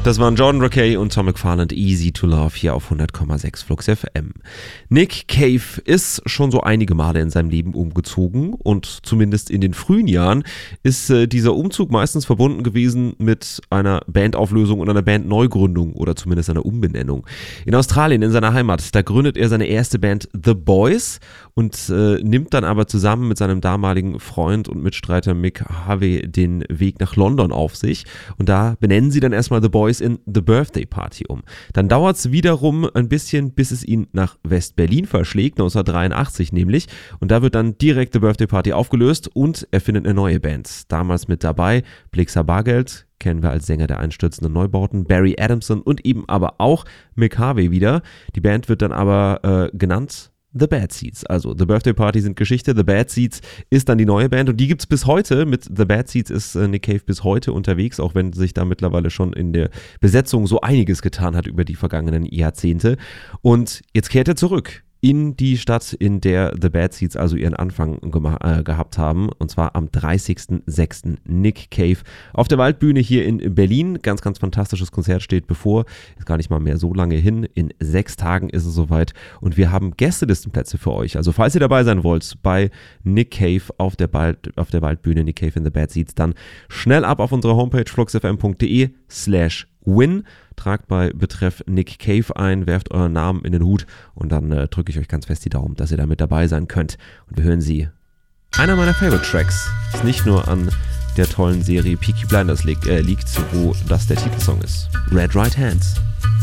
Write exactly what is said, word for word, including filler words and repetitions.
Das waren Jordan Rakei und Tom McFarland, Easy to Love, hier auf hundert Komma sechs Flux F M. Nick Cave ist schon so einige Male in seinem Leben umgezogen und zumindest in den frühen Jahren ist äh, dieser Umzug meistens verbunden gewesen mit einer Bandauflösung und einer Bandneugründung oder zumindest einer Umbenennung. In Australien, in seiner Heimat, da gründet er seine erste Band The Boys und äh, nimmt dann aber zusammen mit seinem damaligen Freund und Mitstreiter Mick Harvey den Weg nach London auf sich und da benennen sie dann erstmal The Boys in The Birthday Party um. Dann dauert es wiederum ein bisschen, bis es ihn nach West-Berlin verschlägt, neunzehnhundertdreiundachtzig nämlich. Und da wird dann direkt The Birthday Party aufgelöst und er findet eine neue Band. Damals mit dabei Blixa Bargeld, kennen wir als Sänger der einstürzenden Neubauten, Barry Adamson und eben aber auch Mick Harvey wieder. Die Band wird dann aber äh, genannt The Bad Seeds. Also The Birthday Party sind Geschichte, The Bad Seeds ist dann die neue Band und die gibt es bis heute. Mit The Bad Seeds ist äh, Nick Cave bis heute unterwegs, auch wenn sich da mittlerweile schon in der Besetzung so einiges getan hat über die vergangenen Jahrzehnte. Und jetzt kehrt er zurück in die Stadt, in der The Bad Seeds also ihren Anfang gema- äh, gehabt haben, und zwar am dreißigsten sechsten Nick Cave auf der Waldbühne hier in Berlin. Ganz, ganz fantastisches Konzert steht bevor, ist gar nicht mal mehr so lange hin, in sechs Tagen ist es soweit und wir haben Gästelistenplätze für euch, also falls ihr dabei sein wollt bei Nick Cave auf der, Wald, auf der Waldbühne, Nick Cave in The Bad Seeds, dann schnell ab auf unsere Homepage fluxfm.de slash win. Tragt bei Betreff Nick Cave ein, werft euren Namen in den Hut und dann äh, drücke ich euch ganz fest die Daumen, dass ihr da mit dabei sein könnt. Und wir hören sie. Einer meiner Favorite Tracks ist nicht nur an der tollen Serie Peaky Blinders li- äh, liegt, wo das der Titelsong ist. Red Right Hands.